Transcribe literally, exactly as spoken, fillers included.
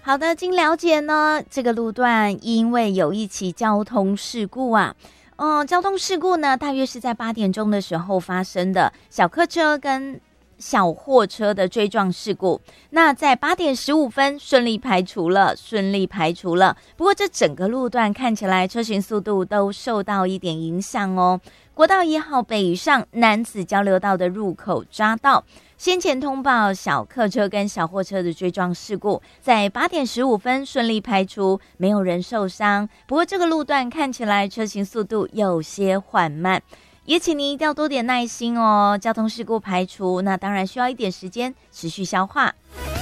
好的，经了解呢，这个路段因为有一起交通事故啊。嗯，交通事故呢，大约是在八点钟的时候发生的，小客车跟小货车的追撞事故。那在八点十五分顺利排除了，顺利排除了。不过这整个路段看起来车行速度都受到一点影响哦。国道一号北上南子交流道的入口匝道，先前通报小客车跟小货车的追撞事故，在八点十五分顺利排除，没有人受伤。不过这个路段看起来车行速度有些缓慢，也请您一定要多点耐心哦。交通事故排除，那当然需要一点时间持续消化。